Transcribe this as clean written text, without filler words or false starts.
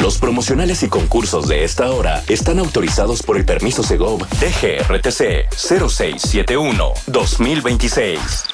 Los promocionales y concursos de esta hora están autorizados por el permiso Segov DGRTC 0671-2026.